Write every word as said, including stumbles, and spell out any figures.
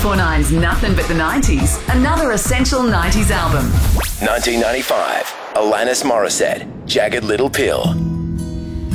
ninety-four point nine's Nothing But the nineties, another essential nineties album. nineteen ninety-five, Alanis Morissette, Jagged Little Pill.